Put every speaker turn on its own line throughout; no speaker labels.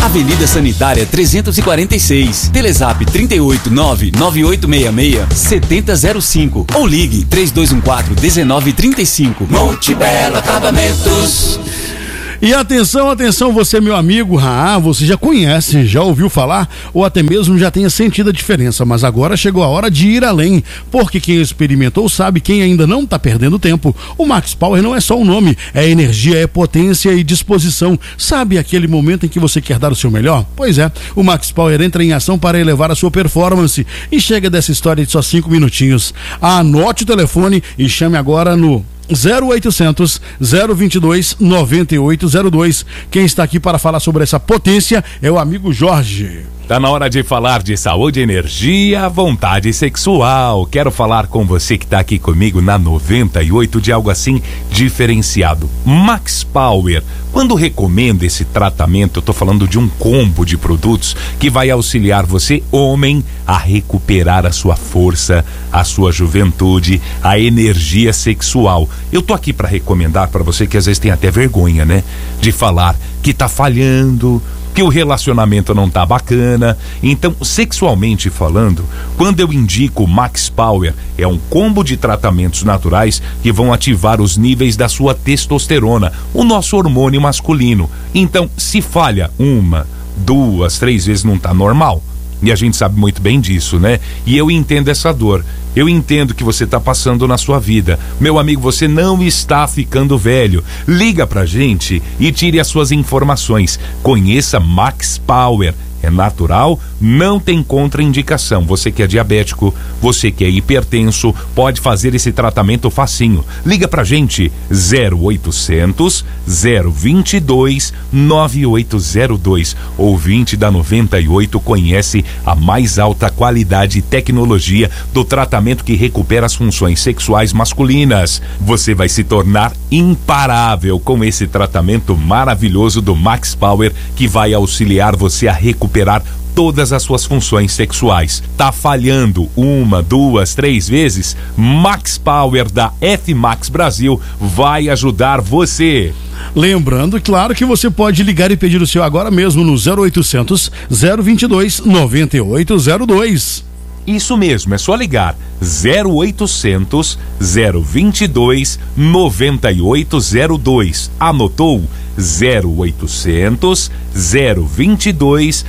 Avenida Sanitária 346, Telezap 389-9866-7005 ou ligue 3214-1935. Monte Belo Acabamentos.
E atenção, atenção, você meu amigo, você já conhece, já ouviu falar ou até mesmo já tenha sentido a diferença, mas agora chegou a hora de ir além, porque quem experimentou sabe, quem ainda não está perdendo tempo. O Max Power não é só um nome, é energia, é potência e disposição. Sabe aquele momento em que você quer dar o seu melhor? Pois é, o Max Power entra em ação para elevar a sua performance e chega dessa história de só 5 minutinhos. Anote o telefone e chame agora no 0800 022 9802. Quem está aqui para falar sobre essa potência é o amigo Jorge.
Tá na hora de falar de saúde, energia, vontade sexual. Quero falar com você que tá aqui comigo na 98 de algo assim diferenciado. Max Power. Quando recomendo esse tratamento, eu tô falando de um combo de produtos que vai auxiliar você, homem, a recuperar a sua força, a sua juventude, a energia sexual. Eu tô aqui para recomendar para você que às vezes tem até vergonha, né? De falar que tá falhando, que o relacionamento não tá bacana. Então, sexualmente falando, quando eu indico Max Power, é um combo de tratamentos naturais que vão ativar os níveis da sua testosterona, o nosso hormônio masculino. Então, se falha 1, 2, 3 vezes, não tá normal. E a gente sabe muito bem disso, né? E eu entendo essa dor. Eu entendo que você está passando na sua vida. Meu amigo, você não está ficando velho. Liga pra gente e tire as suas informações. Conheça Max Power. É natural, não tem contraindicação. Você que é diabético, você que é hipertenso, pode fazer esse tratamento facinho. Liga pra gente, 0800 022 9802. Ouvinte da 98 conhece a mais alta qualidade e tecnologia do tratamento que recupera as funções sexuais masculinas. Você vai se tornar imparável com esse tratamento maravilhoso do Max Power, que vai auxiliar você a recuperar todas as suas funções sexuais. Tá falhando 1, 2, 3 vezes? Max Power da F-Max Brasil vai ajudar você.
Lembrando, claro, que você pode ligar e pedir o seu agora mesmo no 0800 022 9802.
Isso mesmo, é só ligar 0800 022 9802. Anotou? 0800 022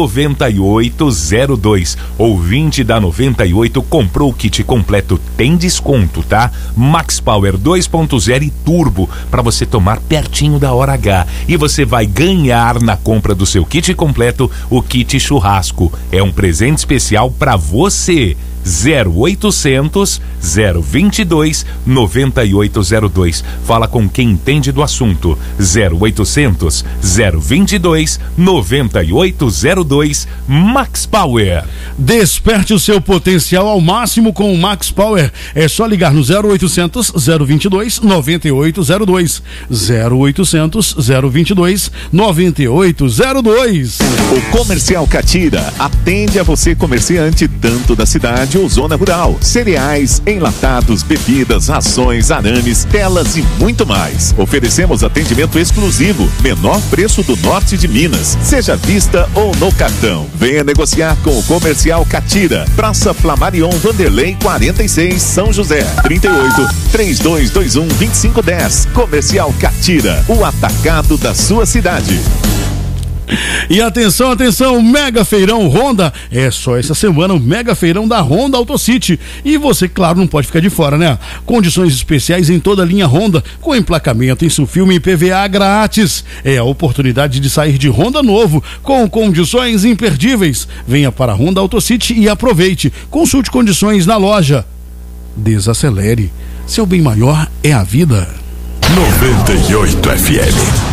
9802. Ouvinte da 98 comprou o kit completo, tem desconto, tá? Max Power 2.0 e Turbo para você tomar pertinho da hora H. E você vai ganhar na compra do seu kit completo o kit churrasco. É um presente especial para você. 0800 022 9802. Fala com quem entende do assunto. 0800 022 9802. Max Power.
Desperte o seu potencial ao máximo com o Max Power. É só ligar no 0800 022 9802. 0800 022 9802.
O Comercial Catira atende a você, comerciante, tanto da cidade ou zona rural. Cereais, enlatados, bebidas, rações, arames, telas e muito mais. Oferecemos atendimento exclusivo, menor preço do norte de Minas, seja à vista ou no cartão. Venha negociar com o Comercial Catira. Praça Flamarion Vanderlei 46, São José. 38 3221 2510. Comercial Catira, o atacado da sua cidade.
E atenção, atenção, Mega Feirão Honda. É só essa semana o Mega Feirão da Honda AutoCity. E você, claro, não pode ficar de fora, né? Condições especiais em toda a linha Honda, com emplacamento, insufilme e PVA grátis. É a oportunidade de sair de Honda novo, com condições imperdíveis. Venha para a Honda AutoCity e aproveite. Consulte condições na loja. Desacelere. Seu bem maior é a vida.
98 FM.